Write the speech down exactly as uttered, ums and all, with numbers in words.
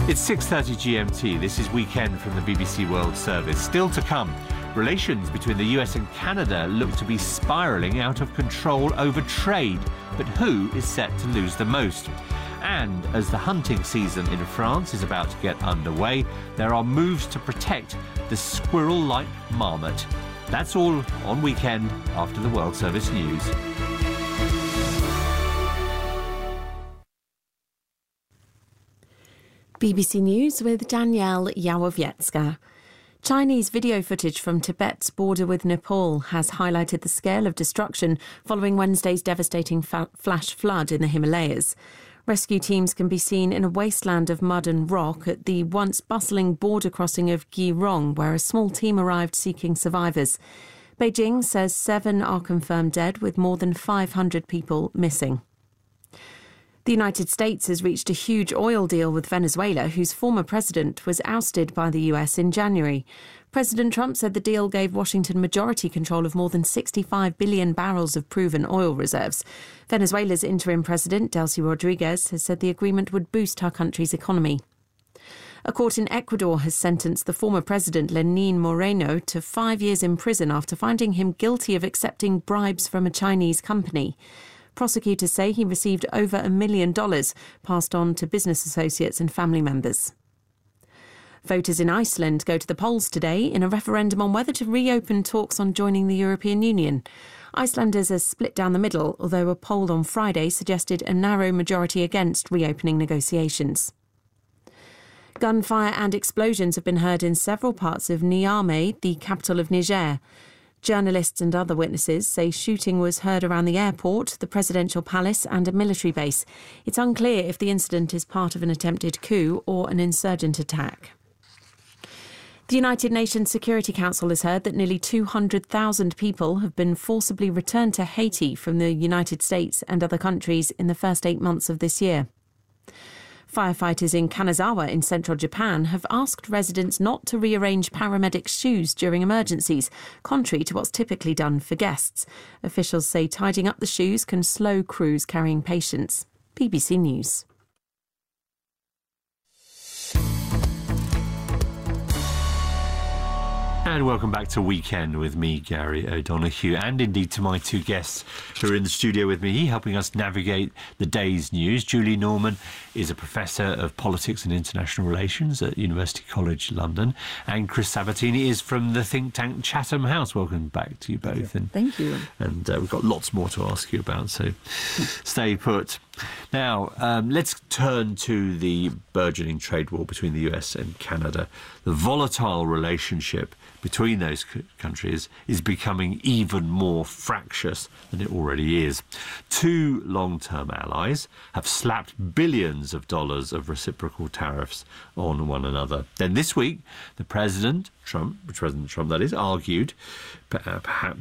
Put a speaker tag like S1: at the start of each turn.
S1: It's six thirty G M T. This is Weekend from the B B C World Service. Still to come, relations between the U S and Canada look to be spiralling out of control over trade. But who is set to lose the most? And as the hunting season in France is about to get underway, there are moves to protect the squirrel-like marmot. That's all on Weekend after the World Service News.
S2: B B C News with Danielle Yawowiecka. Chinese video footage from Tibet's border with Nepal has highlighted the scale of destruction following Wednesday's devastating fa- flash flood in the Himalayas. Rescue teams can be seen in a wasteland of mud and rock at the once bustling border crossing of Girong, where a small team arrived seeking survivors. Beijing says seven are confirmed dead, with more than five hundred people missing. The United States has reached a huge oil deal with Venezuela, whose former president was ousted by the U S in January. President Trump said the deal gave Washington majority control of more than sixty-five billion barrels of proven oil reserves. Venezuela's interim president, Delcy Rodriguez, has said the agreement would boost her country's economy. A court in Ecuador has sentenced the former president, Lenín Moreno, to five years in prison after finding him guilty of accepting bribes from a Chinese company. Prosecutors say he received over a million dollars passed on to business associates and family members. Voters in Iceland go to the polls today in a referendum on whether to reopen talks on joining the European Union. Icelanders are split down the middle, although a poll on Friday suggested a narrow majority against reopening negotiations. Gunfire and explosions have been heard in several parts of Niamey, the capital of Niger. Journalists and other witnesses say shooting was heard around the airport, the presidential palace and a military base. It's unclear if the incident is part of an attempted coup or an insurgent attack. The United Nations Security Council has heard that nearly two hundred thousand people have been forcibly returned to Haiti from the United States and other countries in the first eight months of this year. Firefighters in Kanazawa in central Japan have asked residents not to rearrange paramedics' shoes during emergencies, contrary to what's typically done for guests. Officials say tidying up the shoes can slow crews carrying patients. B B C News.
S1: And welcome back to Weekend with me, Gary O'Donoghue, and indeed to my two guests who are in the studio with me, helping us navigate the day's news. Julie Norman is a professor of politics and international relations at University College London, and Chris Sabatini is from the think tank Chatham House. Welcome back to you both.
S2: Thank you. And, Thank you.
S1: And uh, we've got lots more to ask you about, so stay put. Now, um, let's turn to the burgeoning trade war between the U S and Canada. The volatile relationship between those c- countries is becoming even more fractious than it already is. Two long-term allies have slapped billions of dollars of reciprocal tariffs on one another. Then this week, the President, Trump, President Trump that is, argued perhaps